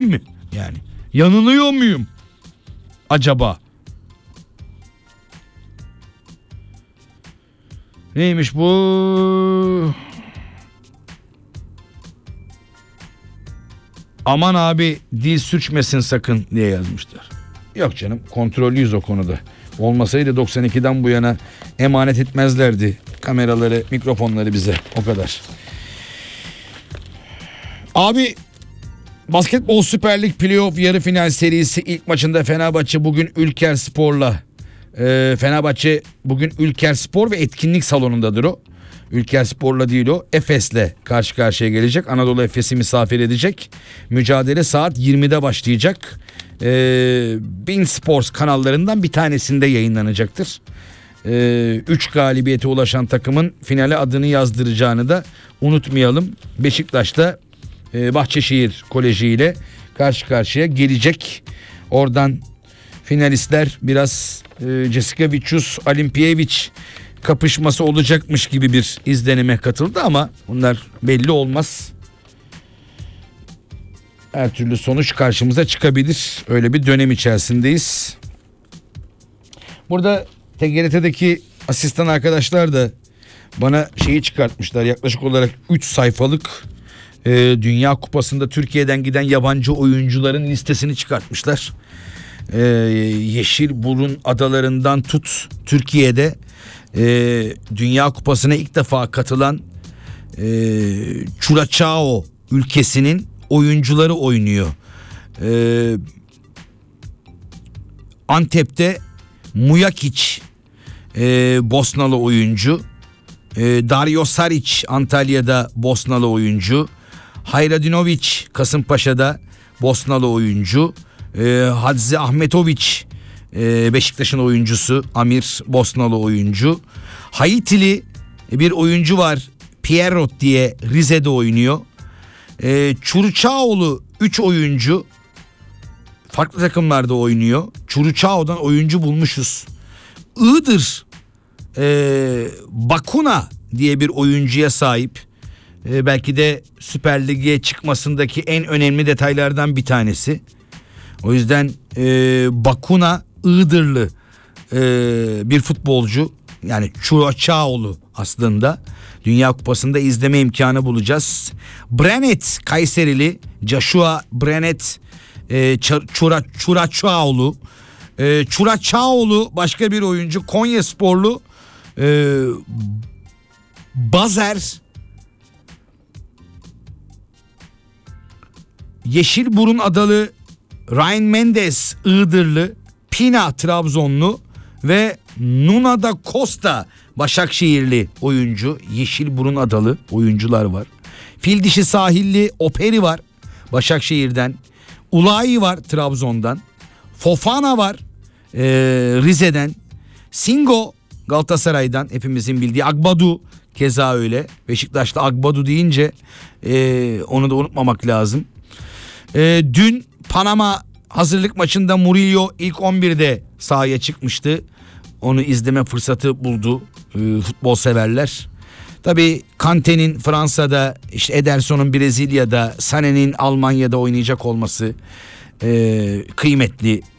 mi? Yani yanılıyor muyum acaba? Neymiş bu? Aman abi dil sürçmesin sakın diye yazmışlar. Yok canım, kontrollüyüz o konuda. Olmasaydı 92'den bu yana emanet etmezlerdi kameraları, mikrofonları bize, o kadar. Abi Basketbol Süper Lig Playoff yarı final serisi ilk maçında Fenerbahçe bugün Ülkerspor'la Fenerbahçe bugün Ülkerspor ve etkinlik salonundadır o. Ülkerspor'la değil o, Efes'le karşı karşıya gelecek. Anadolu Efes'i misafir edecek. Mücadele saat 20'de başlayacak. Bein Sports kanallarından bir tanesinde yayınlanacaktır. 3 galibiyete ulaşan takımın finale adını yazdıracağını da unutmayalım. Beşiktaş'ta Bahçeşehir Koleji ile karşı karşıya gelecek. Oradan finalistler biraz Jessica Vicius Alimpiyevic kapışması olacakmış gibi bir izlenime katıldı ama bunlar belli olmaz. Her türlü sonuç karşımıza çıkabilir. Öyle bir dönem içerisindeyiz. Burada TGRT'deki asistan arkadaşlar da bana şeyi çıkartmışlar. Yaklaşık olarak 3 sayfalık Dünya Kupası'nda Türkiye'den giden yabancı oyuncuların listesini çıkartmışlar. Yeşilburun adalarından tut Türkiye'de Dünya Kupası'na ilk defa katılan Curaçao ülkesinin oyuncuları oynuyor. Antep'te Mujakic Bosnalı oyuncu. Dario Saric Antalya'da Bosnalı oyuncu. Hayradinovic Kasımpaşa'da Bosnalı oyuncu. Hadzi Ahmetovic Beşiktaş'ın oyuncusu, Amir Bosnalı oyuncu. Haitili bir oyuncu var, Pierrot diye, Rize'de oynuyor. Çuruçaoğlu 3 oyuncu farklı takımlarda oynuyor. Çuruçao'dan oyuncu bulmuşuz. Iğdır Bakuna diye bir oyuncuya sahip. Belki de Süper Lig'e çıkmasındaki en önemli detaylardan bir tanesi. O yüzden Bakuna Iğdırlı bir futbolcu, yani Çuruçaoğlu aslında. Dünya Kupası'nda izleme imkanı bulacağız. Brenet Kayserili Joshua Brenet Çuraçaoğlu. Çuraçaoğlu başka bir oyuncu, Konyasporlu Bazer Yeşilburun adalı Ryan Mendes Iğdırlı, Pina Trabzonlu ve Nuna da Costa Başakşehirli oyuncu. Yeşilburun adalı oyuncular var. Fildişi Sahilli Operi var Başakşehir'den. Ulayi var Trabzon'dan. Fofana var Rize'den. Singo Galatasaray'dan, hepimizin bildiği. Agbadu keza öyle. Beşiktaş'ta Agbadu deyince onu da unutmamak lazım. Dün Panama hazırlık maçında Murillo ilk 11'de sahaya çıkmıştı. Onu izleme fırsatı buldu futbol severler. Tabii Kante'nin Fransa'da, işte Ederson'un Brezilya'da, Sané'nin Almanya'da oynayacak olması kıymetli.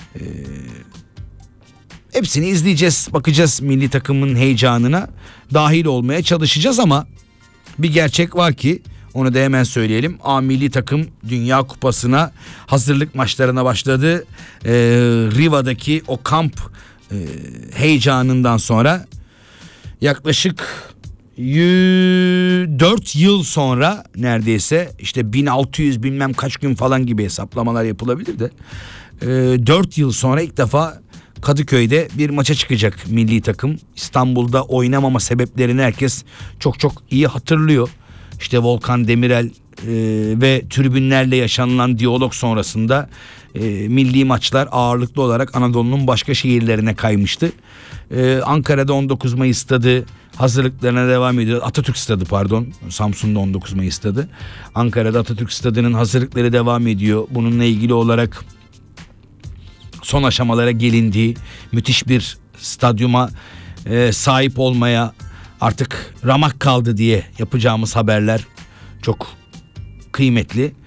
Hepsini izleyeceğiz, bakacağız, milli takımın heyecanına dahil olmaya çalışacağız ama bir gerçek var ki onu da hemen söyleyelim. Milli takım Dünya Kupası'na hazırlık maçlarına başladı. Riva'daki o kamp heyecanından sonra yaklaşık 4 yıl sonra, neredeyse işte 1600 bilmem kaç gün falan gibi hesaplamalar yapılabilir de 4 yıl sonra ilk defa Kadıköy'de bir maça çıkacak milli takım. İstanbul'da oynamama sebeplerini herkes çok çok iyi hatırlıyor. İşte Volkan Demirel ve tribünlerle yaşanılan diyalog sonrasında milli maçlar ağırlıklı olarak Anadolu'nun başka şehirlerine kaymıştı. Ankara'da 19 Mayıs stadı hazırlıklarına devam ediyor. Atatürk stadı pardon, Samsun'da 19 Mayıs stadı. Ankara'da Atatürk stadının hazırlıkları devam ediyor. Bununla ilgili olarak son aşamalara gelindiği, müthiş bir stadyuma sahip olmaya artık ramak kaldı diye yapacağımız haberler çok kıymetli.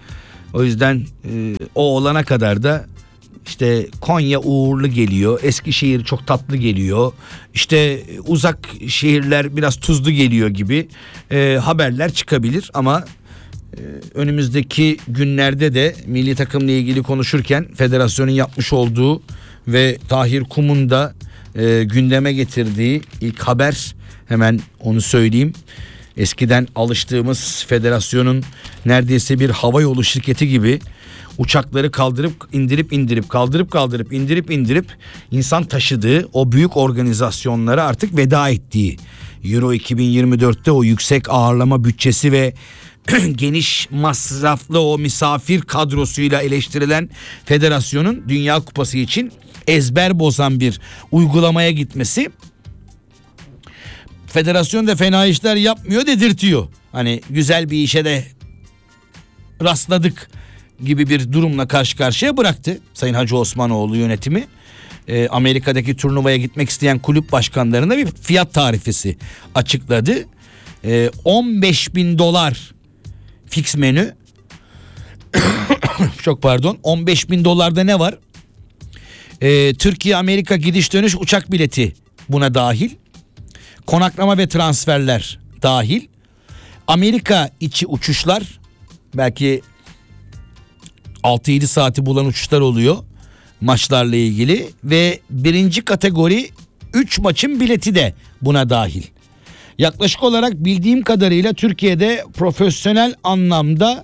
O yüzden o olana kadar da işte Konya uğurlu geliyor, Eskişehir çok tatlı geliyor, işte uzak şehirler biraz tuzlu geliyor gibi haberler çıkabilir ama önümüzdeki günlerde de milli takımla ilgili konuşurken federasyonun yapmış olduğu ve Tahir Kum'un da gündeme getirdiği ilk haber, hemen onu söyleyeyim. Eskiden alıştığımız federasyonun neredeyse bir havayolu şirketi gibi uçakları kaldırıp indirip kaldırıp indirip insan taşıdığı o büyük organizasyonlara artık veda ettiği, Euro 2024'te o yüksek ağırlama bütçesi ve geniş masraflı o misafir kadrosuyla eleştirilen federasyonun Dünya Kupası için ezber bozan bir uygulamaya gitmesi, federasyon da fena işler yapmıyor dedirtiyor. Hani güzel bir işe de rastladık gibi bir durumla karşı karşıya bıraktı Sayın Hacı Osmanoğlu yönetimi. Amerika'daki turnuvaya gitmek isteyen kulüp başkanlarına bir fiyat tarifesi açıkladı. $15.000 fix menü. Çok pardon, $15.000'da ne var? Türkiye Amerika gidiş dönüş uçak bileti buna dahil. Konaklama ve transferler dahil. Amerika içi uçuşlar, belki 6-7 saati bulan uçuşlar oluyor maçlarla ilgili ve birinci kategori 3 maçın bileti de buna dahil. Yaklaşık olarak bildiğim kadarıyla Türkiye'de profesyonel anlamda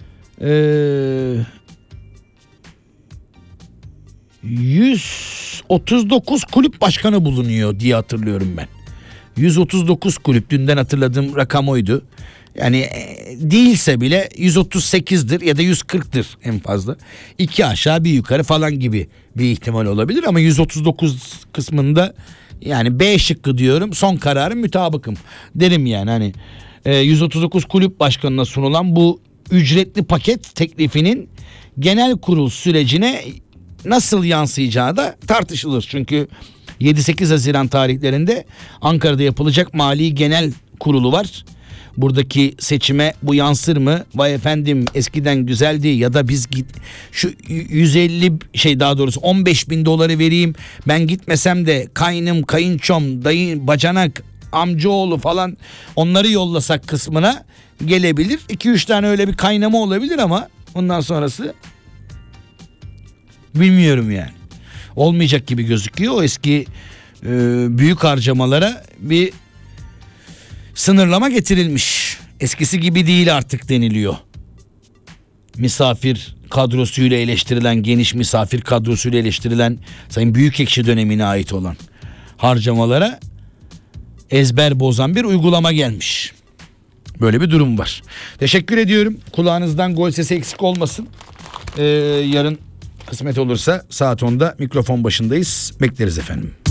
139 kulüp başkanı bulunuyor diye hatırlıyorum ben. 139 kulüp, dünden hatırladığım rakam oydu. Yani değilse bile 138'dir ya da 140'tır en fazla. 2 aşağı bir yukarı falan gibi bir ihtimal olabilir ama 139 kısmında yani B şıkkı diyorum, son kararım mütabıkım derim yani. Hani 139 kulüp başkanına sunulan bu ücretli paket teklifinin genel kurul sürecine nasıl yansıyacağı da tartışılır. Çünkü 7-8 Haziran tarihlerinde Ankara'da yapılacak Mali Genel Kurulu var. Buradaki seçime bu yansır mı? Vay efendim eskiden güzeldi ya da biz şu 150 daha doğrusu $15.000 vereyim, ben gitmesem de kaynım, kayınçom, dayı, bacanak, amcaoğlu falan onları yollasak kısmına gelebilir. 2-3 tane öyle bir kaynama olabilir ama ondan sonrası bilmiyorum yani. Olmayacak gibi gözüküyor. O eski büyük harcamalara bir sınırlama getirilmiş. Eskisi gibi değil artık deniliyor. Misafir kadrosuyla eleştirilen, geniş misafir kadrosuyla eleştirilen Sayın Büyükekşi dönemine ait olan harcamalara ezber bozan bir uygulama gelmiş. Böyle bir durum var. Teşekkür ediyorum. Kulağınızdan gol sesi eksik olmasın. Yarın kısmet olursa saat 10'da mikrofon başındayız. Bekleriz efendim.